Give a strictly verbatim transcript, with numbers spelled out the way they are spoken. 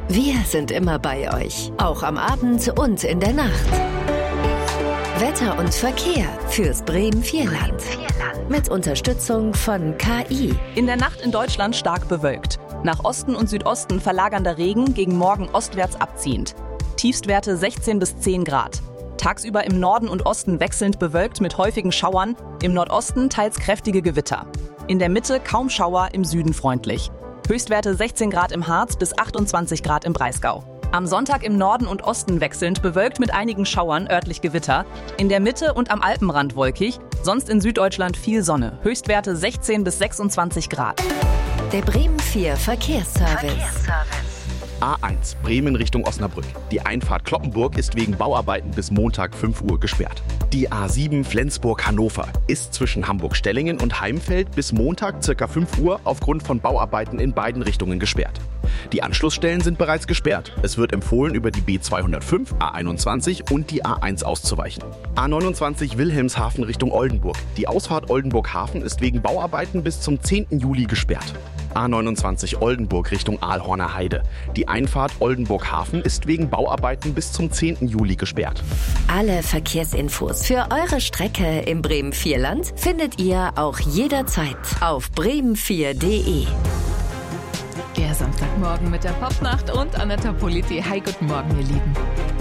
Wir sind immer bei euch, auch am Abend und in der Nacht. Wetter und Verkehr fürs Bremen-Vierland. Mit Unterstützung von K I. In der Nacht in Deutschland stark bewölkt. Nach Osten und Südosten verlagernder Regen, gegen Morgen ostwärts abziehend. Tiefstwerte sechzehn bis zehn Grad. Tagsüber im Norden und Osten wechselnd bewölkt mit häufigen Schauern, im Nordosten teils kräftige Gewitter. In der Mitte kaum Schauer, im Süden freundlich. Höchstwerte sechzehn Grad im Harz bis achtundzwanzig Grad im Breisgau. Am Sonntag im Norden und Osten wechselnd bewölkt mit einigen Schauern, örtlich Gewitter. In der Mitte und am Alpenrand wolkig, sonst in Süddeutschland viel Sonne. Höchstwerte sechzehn bis sechsundzwanzig Grad. Der Bremen vier Verkehrsservice. Verkehrsservice. A eins, Bremen Richtung Osnabrück. Die Einfahrt Cloppenburg ist wegen Bauarbeiten bis Montag fünf Uhr gesperrt. Die A sieben Flensburg-Hannover ist zwischen Hamburg-Stellingen und Heimfeld bis Montag ca. fünf Uhr aufgrund von Bauarbeiten in beiden Richtungen gesperrt. Die Anschlussstellen sind bereits gesperrt. Es wird empfohlen, über die B zweihundertfünf, A einundzwanzig und die A eins auszuweichen. A neunundzwanzig Wilhelmshaven Richtung Oldenburg. Die Ausfahrt Oldenburg-Hafen ist wegen Bauarbeiten bis zum zehnten Juli gesperrt. A neunundzwanzig Oldenburg Richtung Aalhorner Heide. Die Einfahrt Oldenburg-Hafen ist wegen Bauarbeiten bis zum zehnten Juli gesperrt. Alle Verkehrsinfos für eure Strecke im Bremen-Vierland findet ihr auch jederzeit auf bremen vier punkt de. Der Samstagmorgen mit der Popnacht und Anetta Politi. Hi, guten Morgen, ihr Lieben.